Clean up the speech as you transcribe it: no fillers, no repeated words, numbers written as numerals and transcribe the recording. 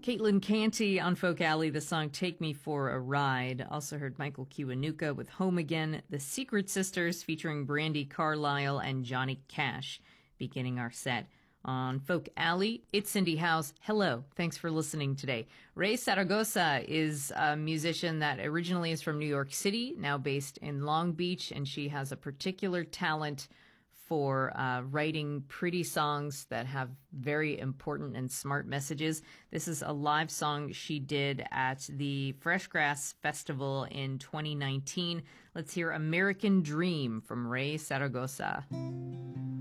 Caitlin Canty on Folk Alley, the song Take Me for a Ride. Also heard Michael Kiwanuka with Home Again, The Secret Sisters featuring Brandi Carlile and Johnny Cash, beginning our set. On Folk Alley, it's Cindy House. Hello, thanks for listening today. Ray Zaragoza is a musician that originally is from New York City, now based in Long Beach, and she has a particular talent for writing pretty songs that have very important and smart messages. This is a live song she did at the Fresh Grass Festival in 2019. Let's hear American Dream from Ray Zaragoza.